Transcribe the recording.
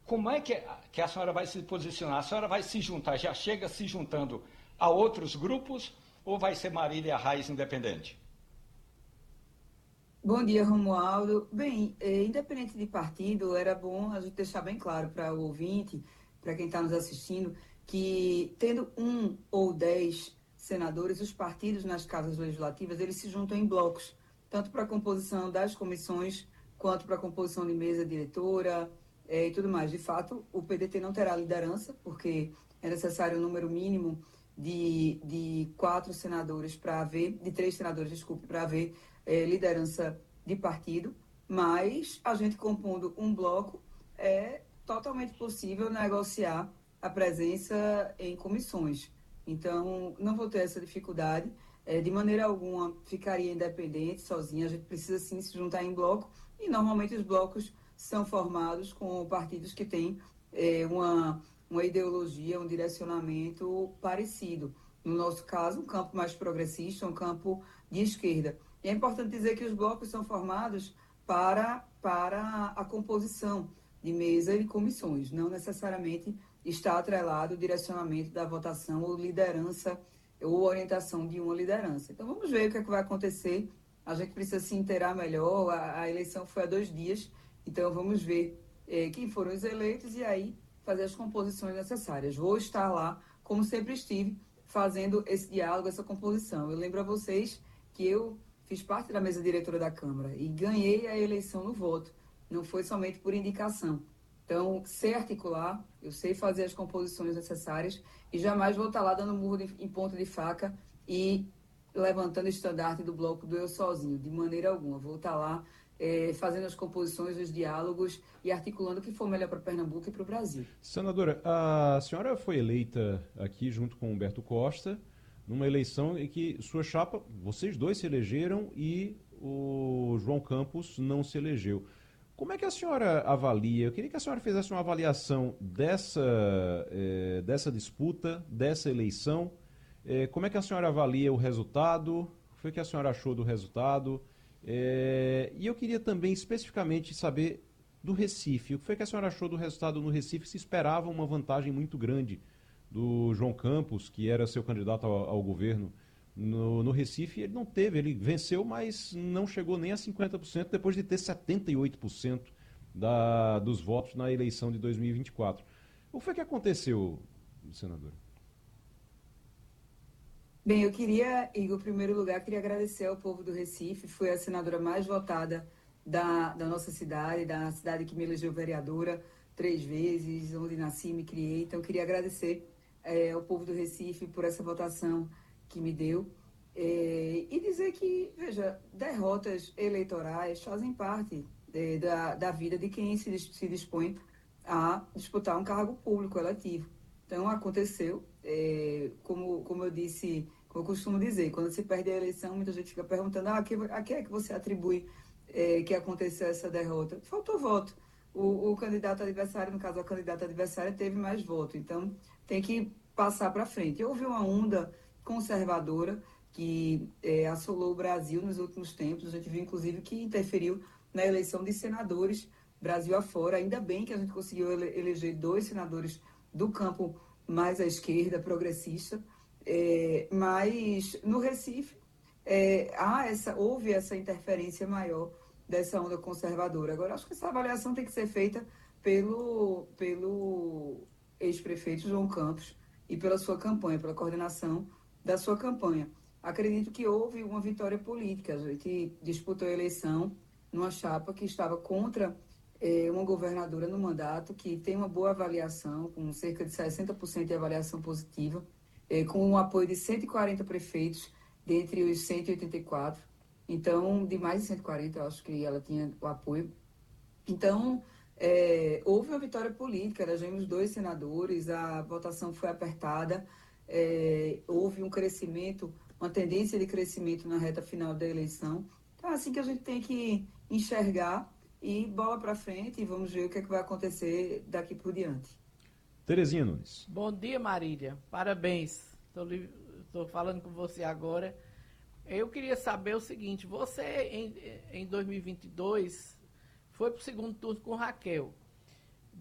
como é que a senhora vai se posicionar? A senhora vai se juntar, já chega se juntando a outros grupos ou vai ser Marília Reis independente? Bom dia, Romualdo. Bem, independente de partido, era bom a gente deixar bem claro para o ouvinte, para quem está nos assistindo, que tendo um ou 10 senadores, os partidos nas casas legislativas, eles se juntam em blocos, tanto para a composição das comissões, quanto para a composição de mesa diretora, e tudo mais. De fato, o PDT não terá liderança, porque é necessário um número mínimo de 4 senadores para haver, de 3 senadores, desculpe, para haver liderança de partido, mas a gente compondo um bloco é totalmente possível negociar a presença em comissões. Então, não vou ter essa dificuldade. De maneira alguma, ficaria independente, sozinha. A gente precisa, sim, se juntar em bloco. E, normalmente, os blocos são formados com partidos que têm uma ideologia, um direcionamento parecido. No nosso caso, um campo mais progressista, um campo de esquerda. E é importante dizer que os blocos são formados para a composição de mesa e comissões, não necessariamente está atrelado o direcionamento da votação ou liderança ou orientação de uma liderança. Então vamos ver o que é que vai acontecer. A gente precisa se inteirar melhor. A eleição foi há 2 dias, então vamos ver quem foram os eleitos e aí fazer as composições necessárias. Vou estar lá, como sempre estive, fazendo esse diálogo, essa composição. Eu lembro a vocês que eu fiz parte da mesa diretora da Câmara e ganhei a eleição no voto. Não foi somente por indicação. Então, sei articular, eu sei fazer as composições necessárias e jamais vou estar lá dando murro em ponta de faca e levantando o estandarte do bloco do eu sozinho, de maneira alguma. Vou estar lá fazendo as composições, os diálogos e articulando o que for melhor para Pernambuco e para o Brasil. Senadora, a senhora foi eleita aqui junto com Humberto Costa, numa eleição em que sua chapa, vocês dois se elegeram e o João Campos não se elegeu. Como é que a senhora avalia? Eu queria que a senhora fizesse uma avaliação dessa disputa, dessa eleição. Como é que a senhora avalia o resultado? O que foi que a senhora achou do resultado? E eu queria também especificamente saber do Recife. O que foi que a senhora achou do resultado no Recife? Se esperava uma vantagem muito grande do João Campos, que era seu candidato ao governo no Recife, ele não teve, ele venceu, mas não chegou nem a 50%, depois de ter 78% dos votos na eleição de 2024. O que foi que aconteceu, senador? Bem, eu queria, em primeiro lugar, queria agradecer ao povo do Recife, fui a senadora mais votada da nossa cidade, da cidade que me elegeu vereadora 3 vezes, onde nasci e me criei. Então, queria agradecer ao povo do Recife por essa votação que me deu. E dizer que, veja, derrotas eleitorais fazem parte da vida de quem se dispõe a disputar um cargo público eletivo. Então, aconteceu, como eu disse, como eu costumo dizer, quando se perde a eleição, muita gente fica perguntando, a que é que você atribui que aconteceu essa derrota? Faltou voto. O candidato adversário, no caso a candidata adversária, teve mais voto. Então, tem que passar para frente. Houve uma onda conservadora que assolou o Brasil nos últimos tempos. A gente viu, inclusive, que interferiu na eleição de senadores Brasil afora. Ainda bem que a gente conseguiu eleger 2 senadores do campo mais à esquerda, progressista, mas no Recife houve essa interferência maior dessa onda conservadora. Agora, acho que essa avaliação tem que ser feita pelo ex-prefeito João Campos e pela sua campanha, pela coordenação da sua campanha. Acredito que houve uma vitória política. A gente disputou a eleição numa chapa que estava contra uma governadora no mandato que tem uma boa avaliação, com cerca de 60% de avaliação positiva, com o apoio de 140 prefeitos, dentre os 184. Então, de mais de 140, eu acho que ela tinha o apoio. Então, houve uma vitória política, elegemos 2 senadores, a votação foi apertada, houve um crescimento, uma tendência de crescimento na reta final da eleição. Então, é assim que a gente tem que enxergar e bola para frente e vamos ver o que é que vai acontecer daqui por diante. Terezinha Nunes. Bom dia, Marília. Parabéns. Estou falando com você agora. Eu queria saber o seguinte: você em 2022 foi para o segundo turno com Raquel.